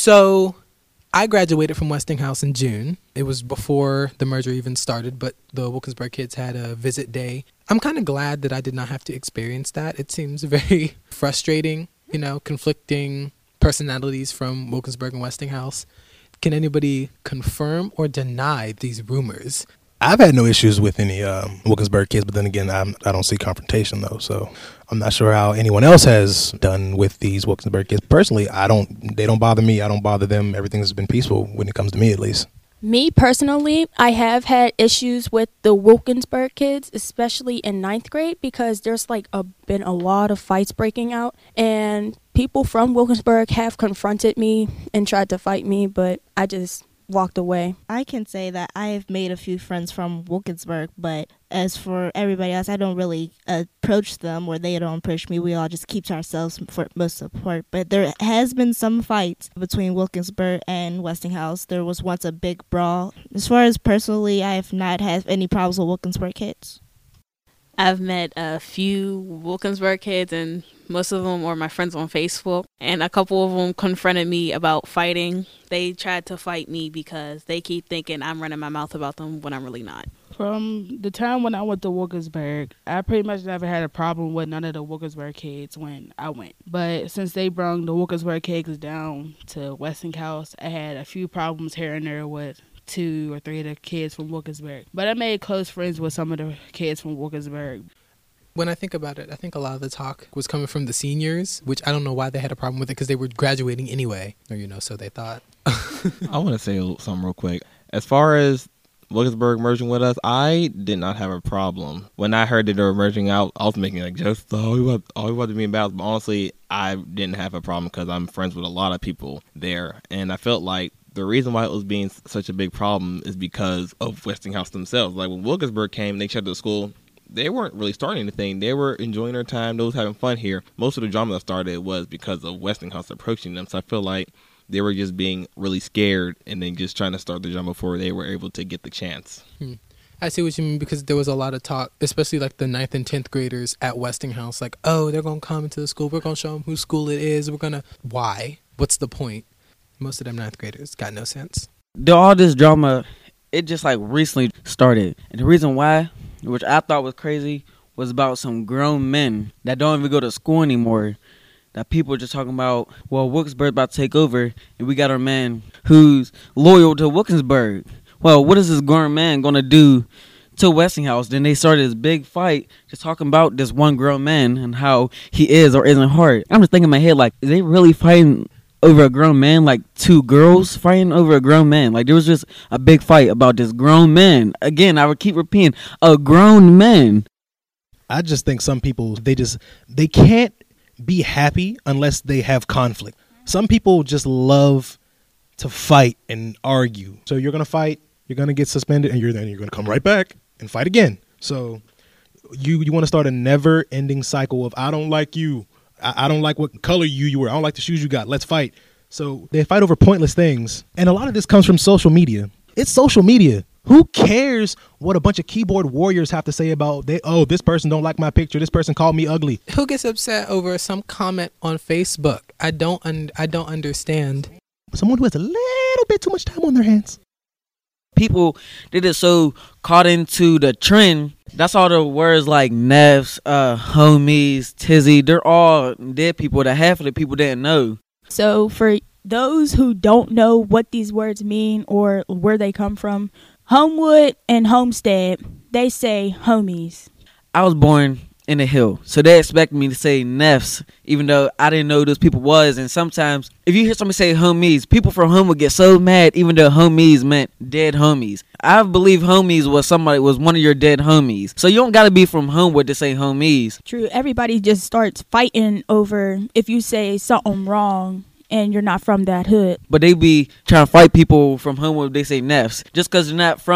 So I graduated from Westinghouse in June. It was before the merger even started, but the Wilkinsburg kids had a visit day. I'm kind of glad that I did not have to experience that. It seems very frustrating, conflicting personalities from Wilkinsburg and Westinghouse. Can anybody confirm or deny these rumors? I've had no issues with any Wilkinsburg kids, but then again, I don't see confrontation though, so I'm not sure how anyone else has done with these Wilkinsburg kids. Personally, they don't bother me. I don't bother them. Everything's been peaceful when it comes to me, at least. Me personally, I have had issues with the Wilkinsburg kids, especially in 9th grade, because there's been a lot of fights breaking out, and people from Wilkinsburg have confronted me and tried to fight me, but I just walked away. I can say that I have made a few friends from Wilkinsburg, but as for everybody else, I don't really approach them or they don't approach me. We all just keep to ourselves for most of the part. But there has been some fights between Wilkinsburg and Westinghouse. There was once a big brawl. As far as personally, I have not had any problems with Wilkinsburg kids. I've met a few Wilkinsburg kids, and most of them are my friends on Facebook, and a couple of them confronted me about fighting. They tried to fight me because they keep thinking I'm running my mouth about them when I'm really not. From the time when I went to Wilkinsburg, I pretty much never had a problem with none of the Wilkinsburg kids when I went. But since they brought the Wilkinsburg kids down to Westinghouse, I had a few problems here and there with 2 or 3 of the kids from Wilkinsburg. But I made close friends with some of the kids from Wilkinsburg. When I think about it, I think a lot of the talk was coming from the seniors, which I don't know why they had a problem with it because they were graduating anyway, or so they thought. I want to say something real quick. As far as Wilkinsburg merging with us, I did not have a problem. When I heard that they were merging out, I was making jokes, we want to be embarrassed. But honestly, I didn't have a problem because I'm friends with a lot of people there. And I felt like the reason why it was being such a big problem is because of Westinghouse themselves. Like when Wilkinsburg came, they shut the school. They weren't really starting anything. They were enjoying their time. They was having fun here. Most of the drama that started was because of Westinghouse approaching them. So I feel like they were just being really scared and then just trying to start the drama before they were able to get the chance. I see what you mean, because there was a lot of talk, especially the 9th and 10th graders at Westinghouse, they're going to come into the school. We're going to show them whose school it is. Why? What's the point? Most of them 9th graders got no sense. All this drama, it just recently started. And the reason why, which I thought was crazy, was about some grown men that don't even go to school anymore. That people are just talking about, well, Wilkinsburg's about to take over, and we got our man who's loyal to Wilkinsburg. Well, what is this grown man going to do to Westinghouse? Then they started this big fight just talking about this one grown man and how he is or isn't hard. I'm just thinking in my head, is they really fighting over a grown man? 2 girls fighting over a grown man? There was just a big fight about this grown man. Again, I would keep repeating, a grown man. I just think some people, they can't be happy unless they have conflict. Some people just love to fight and argue. So you're going to fight, you're going to get suspended, and you're going to come right back and fight again. So you want to start a never-ending cycle of, I don't like you. I don't like what color you wear. I don't like the shoes you got. Let's fight. So they fight over pointless things. And a lot of this comes from social media. It's social media. Who cares what a bunch of keyboard warriors have to say about, this person don't like my picture. This person called me ugly. Who gets upset over some comment on Facebook? I don't understand. Someone who has a little bit too much time on their hands. People, they just so caught into the trend. That's all the words like Neffs, homies, tizzy. They're all dead people that half of the people didn't know. So for those who don't know what these words mean or where they come from, Homewood and Homestead, they say homies. I was born in the hill, so they expect me to say Neffs, even though I didn't know who those people was. And sometimes if you hear somebody say homies, people from Homewood get so mad, even though homies meant dead homies. I believe homies was one of your dead homies. So you don't gotta be from Homewood to say homies. True, everybody just starts fighting over if you say something wrong and you're not from that hood. But they be trying to fight people from Homewood, they say Neffs. Just because they're not from